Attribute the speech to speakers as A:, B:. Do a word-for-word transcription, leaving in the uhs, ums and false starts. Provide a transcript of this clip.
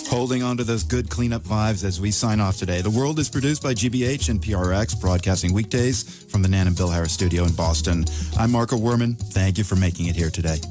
A: Holding on to those good cleanup vibes as we sign off today. The World is produced by G B H and P R X, broadcasting weekdays from the Nan and Bill Harris studio in Boston. I'm Marco Werman. Thank you for making it here today.